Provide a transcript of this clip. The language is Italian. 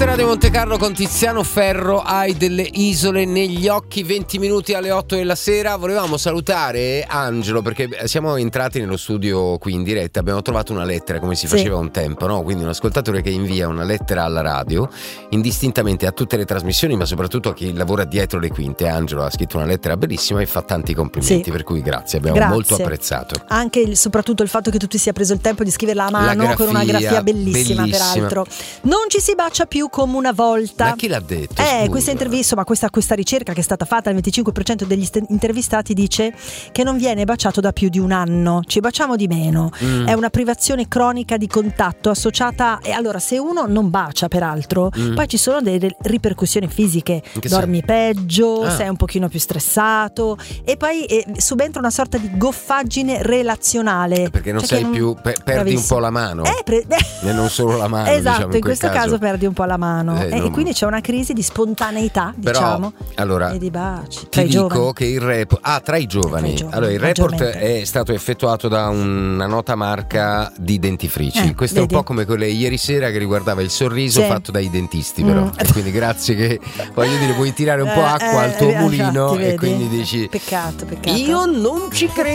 Questa è Radio Monte Carlo con Tiziano Ferro. Hai delle isole negli occhi, 20 minuti alle 8 della sera. Volevamo salutare Angelo perché siamo entrati nello studio qui in diretta. Abbiamo trovato una lettera come si faceva un tempo, no? Quindi un ascoltatore che invia una lettera alla radio indistintamente a tutte le trasmissioni, ma soprattutto a chi lavora dietro le quinte. Angelo ha scritto una lettera bellissima e fa tanti complimenti, per cui grazie, abbiamo molto apprezzato. Anche soprattutto il fatto che tu ti sia preso il tempo di scriverla a mano con una grafia bellissima. Peraltro non ci si bacia più come una volta. Ma chi l'ha detto? Questa intervista, ma questa ricerca che è stata fatta, il 25% degli intervistati dice che non viene baciato da più di un anno. Ci baciamo di meno. È una privazione cronica di contatto associata. E allora, se uno non bacia, peraltro, poi ci sono delle ripercussioni fisiche. Dormi peggio, sei un pochino più stressato e poi subentra una sorta di goffaggine relazionale. Perché non sei più perdi un po' la mano. E non solo la mano. Esatto, diciamo, in questo caso perdi un po' la mano e quindi c'è una crisi di spontaneità, diciamo. Allora, e di baci. Ti dico che il report tra i giovani. Allora, il report è stato effettuato da una nota marca di dentifrici. Questo è un po' come quelle ieri sera che riguardava il sorriso fatfatto dai dentisti, però. E quindi grazie che voglio dire, vuoi tirare un po' acqua al tuo mulino e quindi dici peccato. Io non ci credo.